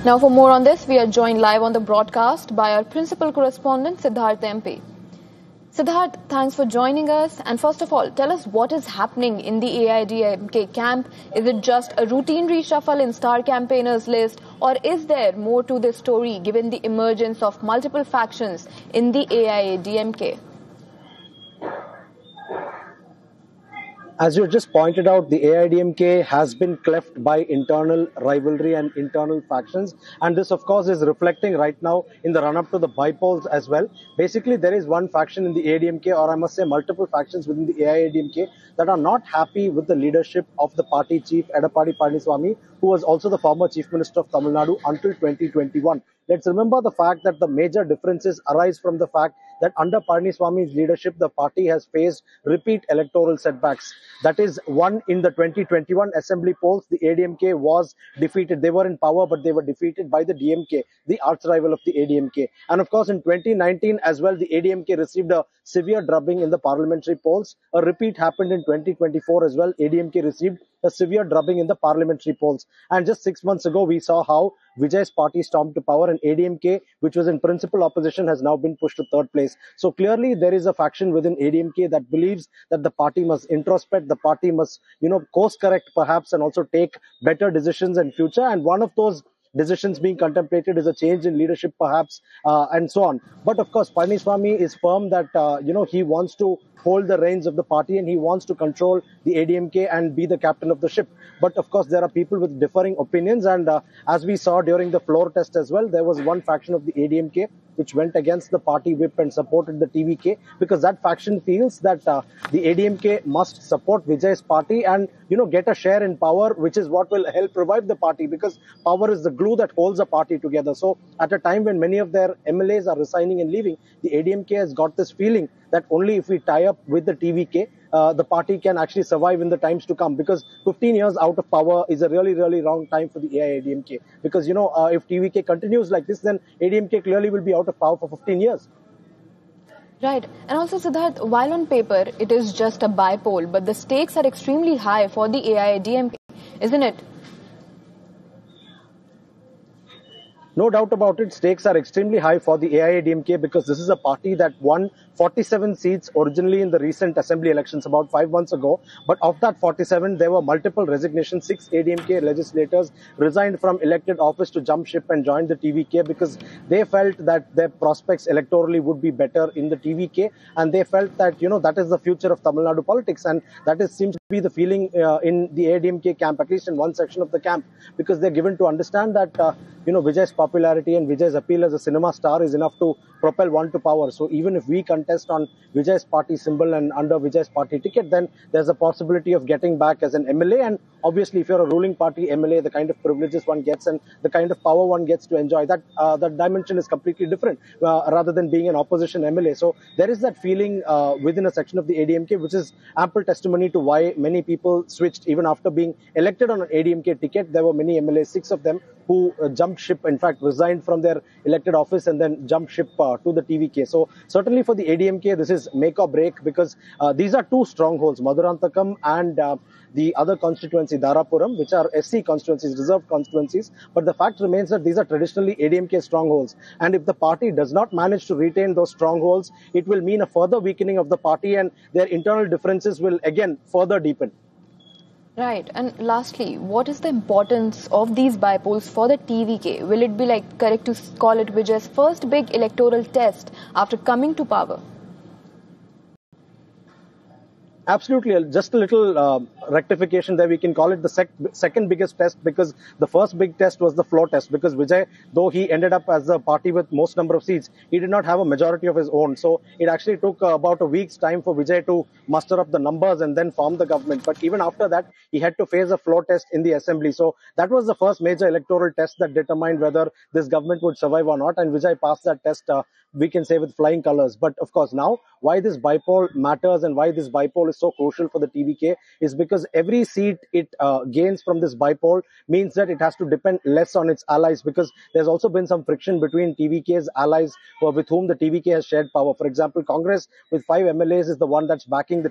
Now, for more on this, we are joined live on the broadcast by our principal correspondent, Siddharth MP. Siddharth, thanks for joining us. And first of all, tell us what is happening in the AIADMK camp. Is it just a routine reshuffle in star campaigners list, or is there more to this story given the emergence of multiple factions in the AIADMK? As you just pointed out, the AIADMK has been cleft by internal rivalry and internal factions. And this, of course, is reflecting right now in the run-up to the bypolls as well. Basically, there is one faction in the AIADMK, or I must say multiple factions within the AIADMK, that are not happy with the leadership of the party chief, Edappadi Palaniswamy, who was also the former Chief Minister of Tamil Nadu until 2021. Let's remember the fact that the major differences arise from the fact that under Palaniswamy's leadership, the party has faced repeat electoral setbacks. That is, one, in the 2021 assembly polls, the ADMK was defeated. They were in power, but they were defeated by the DMK, the arch rival of the ADMK. And of course, in 2019 as well, the ADMK received a severe drubbing in the parliamentary polls. A repeat happened in 2024 as well. ADMK received a severe drubbing in the parliamentary polls. And just 6 months ago, we saw how Vijay's party stormed to power, and ADMK, which was in principal opposition, has now been pushed to third place. So clearly, there is a faction within ADMK that believes that the party must introspect, the party must, course correct perhaps, and also take better decisions in future. And one of those decisions being contemplated is a change in leadership perhaps, and so on. But of course, Palaniswamy is firm that, he wants to hold the reins of the party and he wants to control the ADMK and be the captain of the ship. But of course, there are people with differing opinions. And as we saw during the floor test as well, there was one faction of the ADMK which went against the party whip and supported the TVK, because that faction feels that the ADMK must support Vijay's party and, get a share in power, which is what will help revive the party, because power is the glue that holds a party together. So at a time when many of their MLAs are resigning and leaving, the ADMK has got this feeling that only if we tie up with the TVK, the party can actually survive in the times to come, because 15 years out of power is a really, really long time for the AIADMK. Because, if TVK continues like this, then ADMK clearly will be out of power for 15 years. Right. And also, Siddharth, while on paper it is just a bypoll, but the stakes are extremely high for the AIADMK, isn't it? No doubt about it, stakes are extremely high for the AIADMK, because this is a party that won 47 seats originally in the recent assembly elections about 5 months ago. But of that 47, there were multiple resignations. 6 ADMK legislators resigned from elected office to jump ship and join the TVK, because they felt that their prospects electorally would be better in the TVK. And they felt that, that is the future of Tamil Nadu politics. And that seems to be the feeling in the ADMK camp, at least in one section of the camp, because they're given to understand that, Vijay's popularity and Vijay's appeal as a cinema star is enough to propel one to power. So even if we contest on Vijay's party symbol and under Vijay's party ticket, then there's a possibility of getting back as an MLA. And obviously, if you're a ruling party MLA, the kind of privileges one gets and the kind of power one gets to enjoy, that dimension is completely different rather than being an opposition MLA. So there is that feeling within a section of the ADMK, which is ample testimony to why many people switched even after being elected on an ADMK ticket. There were many MLAs, 6 of them, who jumped ship, in fact, resigned from their elected office and then jumped ship to the TVK. So certainly for the ADMK, this is make or break, because these are two strongholds, Maduranthakam and the other constituency, Darapuram, which are SC constituencies, reserved constituencies. But the fact remains that these are traditionally ADMK strongholds. And if the party does not manage to retain those strongholds, it will mean a further weakening of the party, and their internal differences will again further deepen. Right. And lastly, what is the importance of these bypolls for the TVK? Will it be correct to call it Vijay's first big electoral test after coming to power? Absolutely. Just a little rectification there. We can call it the second biggest test, because the first big test was the floor test, because Vijay, though he ended up as the party with most number of seats, he did not have a majority of his own. So it actually took about a week's time for Vijay to muster up the numbers and then form the government. But even after that, he had to face a floor test in the assembly. So that was the first major electoral test that determined whether this government would survive or not. And Vijay passed that test, we can say, with flying colors. But of course, now why this bypoll matters and why this bypoll is so crucial for the TVK is because every seat it gains from this bypoll means that it has to depend less on its allies, because there's also been some friction between TVK's allies with whom the TVK has shared power. For example, Congress with 5 MLAs is the one that's backing the